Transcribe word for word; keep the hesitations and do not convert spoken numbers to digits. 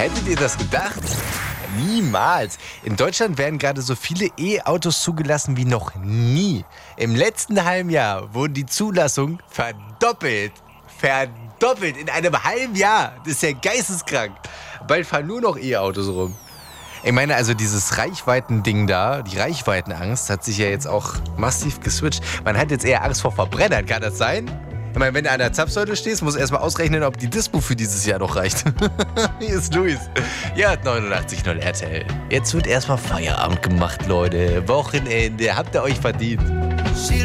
Hättet ihr das gedacht? Niemals. In Deutschland werden gerade so viele E-Autos zugelassen wie noch nie. Im letzten halben Jahr wurden die Zulassungen verdoppelt. Verdoppelt in einem halben Jahr. Das ist ja geisteskrank. Bald fahren nur noch E-Autos rum. Ich meine, also dieses Reichweiten-Ding da, die Reichweitenangst, hat sich ja jetzt auch massiv geswitcht. Man hat jetzt eher Angst vor Verbrennern, kann das sein? Ich meine, wenn du an der Zapfsäule stehst, musst du erstmal ausrechnen, ob die Dispo für dieses Jahr noch reicht. Hier ist Luis. Ihr habt neunundachtzig Komma null R T L. Jetzt wird erstmal Feierabend gemacht, Leute. Wochenende, habt ihr euch verdient.